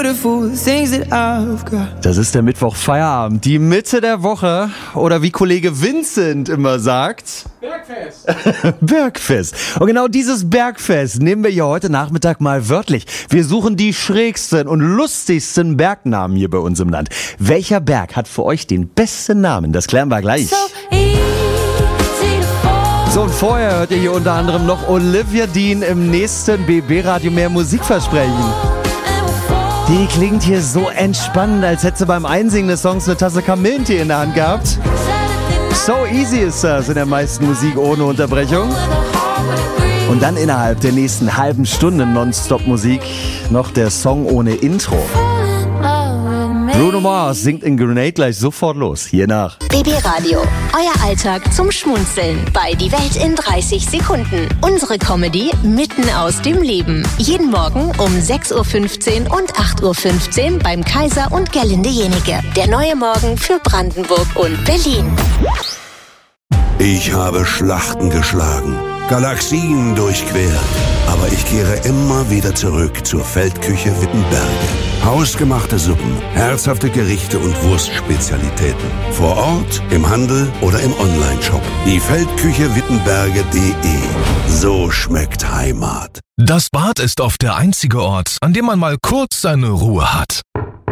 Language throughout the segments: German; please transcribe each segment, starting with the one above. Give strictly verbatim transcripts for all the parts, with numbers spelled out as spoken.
Das ist der Mittwoch Feierabend, die Mitte der Woche oder wie Kollege Vincent immer sagt, Bergfest. Bergfest. Und genau dieses Bergfest nehmen wir hier heute Nachmittag mal wörtlich. Wir suchen die schrägsten und lustigsten Bergnamen hier bei uns im Land. Welcher Berg hat für euch den besten Namen? Das klären wir gleich. So, und vorher hört ihr hier unter anderem noch Olivia Dean im nächsten B B-Radio mehr Musikversprechen. Die klingt hier so entspannend, als hätte sie beim Einsingen des Songs eine Tasse Kamillentee in der Hand gehabt. So easy ist das in der meisten Musik ohne Unterbrechung. Und dann innerhalb der nächsten halben Stunde Nonstop-Musik noch der Song ohne Intro. Bruno Mars singt in Grenade gleich sofort los. Hier nach. B B-Radio, euer Alltag zum Schmunzeln bei Die Welt in dreißig Sekunden. Unsere Comedy mitten aus dem Leben. Jeden Morgen um sechs Uhr fünfzehn und acht Uhr fünfzehn beim Kaiser und Gerlinde Jenike. Der neue Morgen für Brandenburg und Berlin. Ich habe Schlachten geschlagen, Galaxien durchquert, aber ich kehre immer wieder zurück zur Feldküche Wittenberge. Hausgemachte Suppen, herzhafte Gerichte und Wurstspezialitäten. Vor Ort, im Handel oder im Onlineshop. Die Feldküche Wittenberge punkt de. So schmeckt Heimat. Das Bad ist oft der einzige Ort, an dem man mal kurz seine Ruhe hat.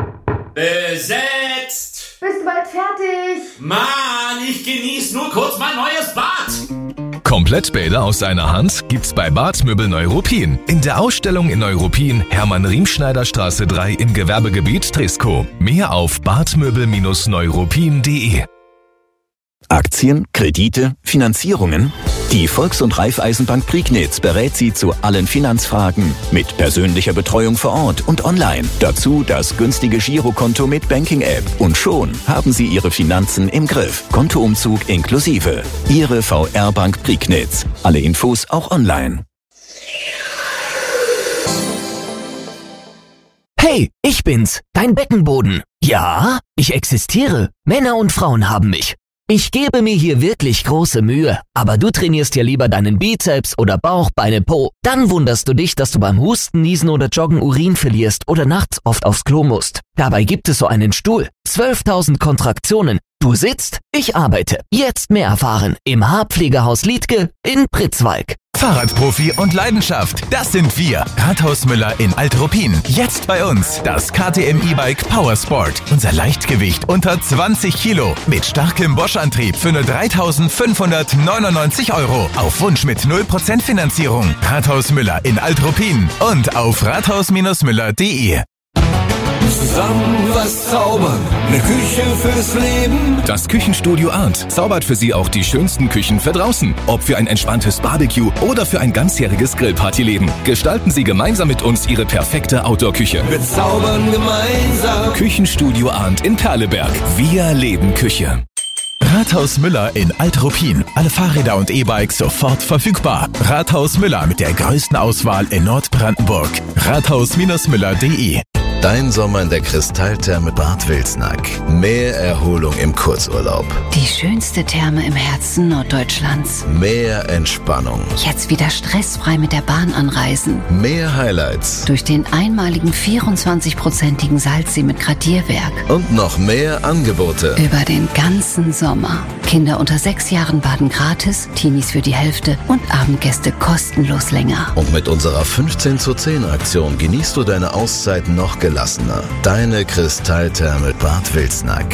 Besetzt! Bist du bald fertig? Mann, ich genieß nur kurz mein neues Bad. Komplettbäder aus einer Hand gibt's bei Badmöbel Neuruppin. In der Ausstellung in Neuruppin, Hermann-Riemschneider-Straße drei im Gewerbegebiet Triskow. Mehr auf badmöbel Neuruppin punkt de. Aktien, Kredite, Finanzierungen? Die Volks- und Raiffeisenbank Prignitz berät Sie zu allen Finanzfragen mit persönlicher Betreuung vor Ort und online. Dazu das günstige Girokonto mit Banking-App. Und schon haben Sie Ihre Finanzen im Griff. Kontoumzug inklusive. Ihre V R-Bank Prignitz. Alle Infos auch online. Hey, ich bin's, dein Beckenboden. Ja, ich existiere. Männer und Frauen haben mich. Ich gebe mir hier wirklich große Mühe, aber du trainierst ja lieber deinen Bizeps oder Bauch, Beine, Po. Dann wunderst du dich, dass du beim Husten, Niesen oder Joggen Urin verlierst oder nachts oft aufs Klo musst. Dabei gibt es so einen Stuhl. zwölftausend Kontraktionen. Du sitzt, ich arbeite. Jetzt mehr erfahren im Haarpflegehaus Liedtke in Pritzwalk. Fahrradprofi und Leidenschaft, das sind wir. Rathaus Müller in Alt-Ruppin. Jetzt bei uns das K T M E-Bike Powersport. Unser Leichtgewicht unter zwanzig Kilo. Mit starkem Bosch-Antrieb für nur dreitausendfünfhundertneunundneunzig Euro. Auf Wunsch mit null Prozent Finanzierung. Rathaus Müller in Alt-Ruppin und auf rathaus Müller punkt de. Zusammen was zaubern, eine Küche fürs Leben. Das Küchenstudio Arndt zaubert für Sie auch die schönsten Küchen für draußen. Ob für ein entspanntes Barbecue oder für ein ganzjähriges Grillpartyleben. Gestalten Sie gemeinsam mit uns Ihre perfekte Outdoor-Küche. Wir zaubern gemeinsam. Küchenstudio Arndt in Perleberg. Wir leben Küche. Rathaus Müller in Alt-Ruppin. Alle Fahrräder und E-Bikes sofort verfügbar. Rathaus Müller mit der größten Auswahl in Nordbrandenburg. rathaus Müller punkt de. Dein Sommer in der Kristalltherme Bad Wilsnack. Mehr Erholung im Kurzurlaub. Die schönste Therme im Herzen Norddeutschlands. Mehr Entspannung. Jetzt wieder stressfrei mit der Bahn anreisen. Mehr Highlights. Durch den einmaligen vierundzwanzig-prozentigen Salzsee mit Gradierwerk. Und noch mehr Angebote. Über den ganzen Sommer. Kinder unter sechs Jahren baden gratis, Teenies für die Hälfte und Abendgäste kostenlos länger. Und mit unserer fünfzehn zu zehn Aktion genießt du deine Auszeit noch gelassener. Deine Kristalltherme Bad Wilsnack.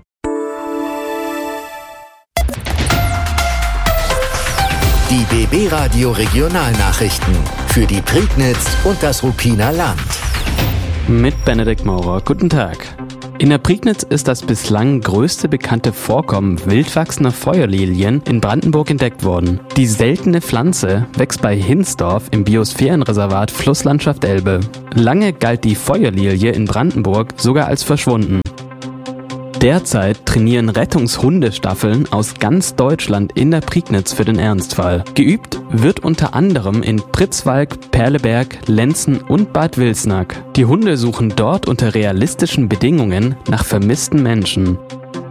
Die B B-Radio Regionalnachrichten für die Prignitz und das Ruppiner Land. Mit Benedikt Maurer. Guten Tag. In der Prignitz ist das bislang größte bekannte Vorkommen wildwachsender Feuerlilien in Brandenburg entdeckt worden. Die seltene Pflanze wächst bei Hinsdorf im Biosphärenreservat Flusslandschaft Elbe. Lange galt die Feuerlilie in Brandenburg sogar als verschwunden. Derzeit trainieren Rettungshundestaffeln aus ganz Deutschland in der Prignitz für den Ernstfall. Geübt wird unter anderem in Pritzwalk, Perleberg, Lenzen und Bad Wilsnack. Die Hunde suchen dort unter realistischen Bedingungen nach vermissten Menschen.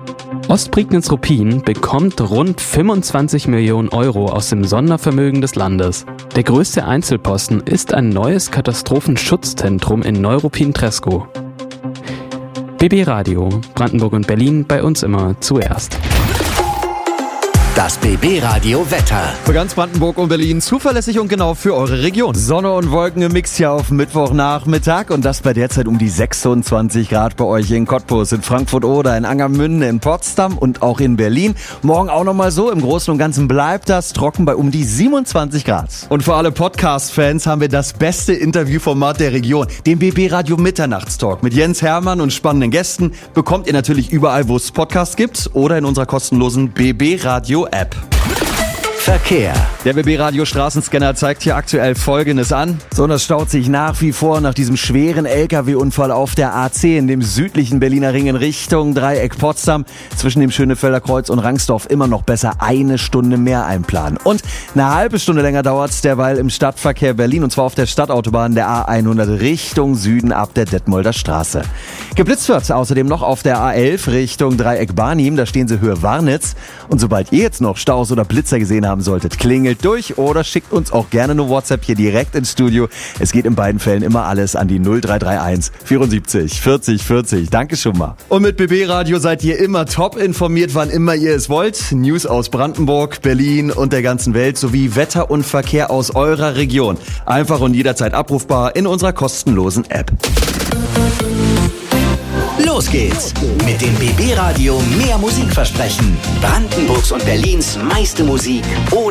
Ostprignitz-Ruppin bekommt rund fünfundzwanzig Millionen Euro aus dem Sondervermögen des Landes. Der größte Einzelposten ist ein neues Katastrophenschutzzentrum in Neuruppin-Treskow. B B Radio, Brandenburg und Berlin, bei uns immer zuerst. Das B B-Radio Wetter. Für ganz Brandenburg und Berlin zuverlässig und genau für eure Region. Sonne und Wolken im Mix hier auf Mittwochnachmittag und das bei derzeit um die sechsundzwanzig Grad bei euch in Cottbus, in Frankfurt oder in Angermünde, in Potsdam und auch in Berlin. Morgen auch nochmal so. Im Großen und Ganzen bleibt das trocken bei um die siebenundzwanzig Grad. Und für alle Podcast-Fans haben wir das beste Interviewformat der Region, den B B-Radio Mitternachtstalk mit Jens Hermann und spannenden Gästen. Bekommt ihr natürlich überall, wo es Podcasts gibt oder in unserer kostenlosen B B-Radio App. Verkehr. Der B B-Radio Straßenscanner zeigt hier aktuell Folgendes an. So, und das staut sich nach wie vor nach diesem schweren L K W-Unfall auf der A zehn, dem südlichen Berliner Ring in Richtung Dreieck Potsdam. Zwischen dem Schönefelder Kreuz und Rangsdorf immer noch besser eine Stunde mehr einplanen. Und eine halbe Stunde länger dauert es derweil im Stadtverkehr Berlin, und zwar auf der Stadtautobahn der A hundert Richtung Süden ab der Detmolder Straße. Geblitzt wird außerdem noch auf der A elf Richtung Dreieck Barnim, da stehen sie Höhe Warnitz. Und sobald ihr jetzt noch Staus oder Blitzer gesehen haben solltet, klingelt durch oder schickt uns auch gerne eine WhatsApp hier direkt ins Studio. Es geht in beiden Fällen immer alles an die null drei drei eins vierundsiebzig vierzig vierzig. Danke schon mal. Und mit B B-Radio seid ihr immer top informiert, wann immer ihr es wollt. News aus Brandenburg, Berlin und der ganzen Welt sowie Wetter und Verkehr aus eurer Region. Einfach und jederzeit abrufbar in unserer kostenlosen App. Los geht's mit dem B B-Radio Mehr Musik versprechen. Brandenburgs und Berlins meiste Musik ohne